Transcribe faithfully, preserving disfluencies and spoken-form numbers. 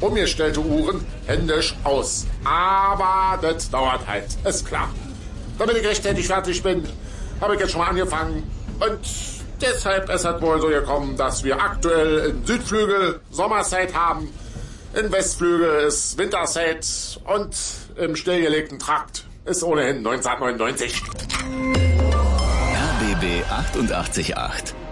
umgestellte Uhren händisch aus. Aber das dauert halt, ist klar. Damit ich rechtzeitig fertig bin, habe ich jetzt schon mal angefangen. Und deshalb ist es wohl so gekommen, dass wir aktuell in Südflügel Sommerzeit haben, in Westflügel ist Winterzeit und im stillgelegten Trakt ist ohnehin neunzehnhundertneunundneunzig. R B B achtundachtzig Komma acht